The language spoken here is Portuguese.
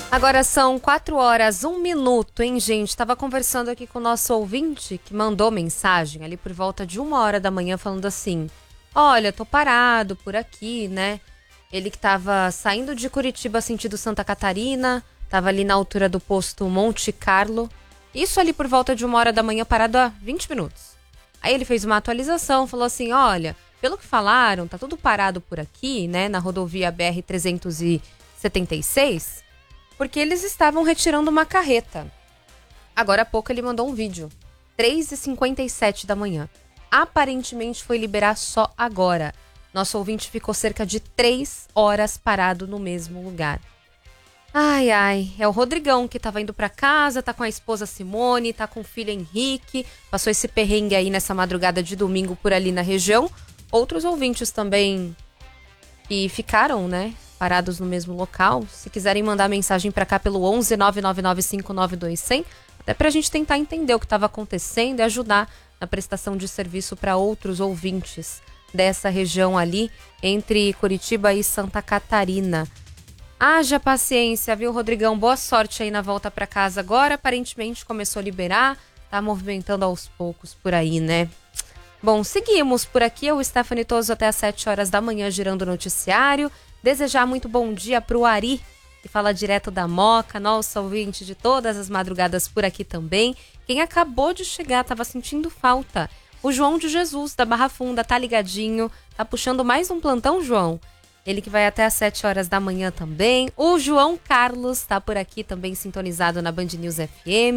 Agora são 4h01, hein, gente? Tava conversando aqui com o nosso ouvinte que mandou mensagem ali por volta de 1h da manhã falando assim: olha, tô parado por aqui, né? Ele que tava saindo de Curitiba sentido Santa Catarina, tava ali na altura do posto Monte Carlo. Isso ali por volta de 1h da manhã, parado há 20 minutos. Aí ele fez uma atualização, falou assim: olha, pelo que falaram, tá tudo parado por aqui, né? Na rodovia BR-376. Porque eles estavam retirando uma carreta. Agora há pouco ele mandou um vídeo. 3h57 da manhã. Aparentemente foi liberar só agora. Nosso ouvinte ficou cerca de 3 horas parado no mesmo lugar. Ai, ai. É o Rodrigão que tava indo pra casa, tá com a esposa Simone, tá com o filho Henrique. Passou esse perrengue aí nessa madrugada de domingo por ali na região. Outros ouvintes também que ficaram, né, parados no mesmo local. Se quiserem mandar mensagem pra cá pelo 11 999 592 100, até pra gente tentar entender o que estava acontecendo e ajudar na prestação de serviço para outros ouvintes dessa região ali entre Curitiba e Santa Catarina. Haja paciência, viu, Rodrigão? Boa sorte aí na volta pra casa agora. Aparentemente começou a liberar, tá movimentando aos poucos por aí, né? Bom, seguimos por aqui. Eu, Stephanie Toso, até às 7 horas da manhã, girando o noticiário. Desejar muito bom dia pro Ari, que fala direto da Moca, nosso ouvinte de todas as madrugadas por aqui também. Quem acabou de chegar, tava sentindo falta. O João de Jesus, da Barra Funda, tá ligadinho, tá puxando mais um plantão, João. Ele que vai até às 7 horas da manhã também. O João Carlos tá por aqui também sintonizado na Band News FM.